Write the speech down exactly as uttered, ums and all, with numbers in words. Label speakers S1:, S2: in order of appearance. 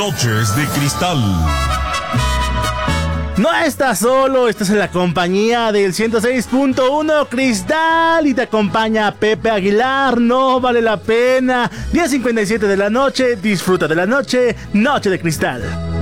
S1: Noches de Cristal.
S2: No estás solo, estás en la compañía del ciento seis punto uno Cristal y te acompaña Pepe Aguilar. No vale la pena. diez cincuenta y siete de la noche, disfruta de la noche, Noche de Cristal.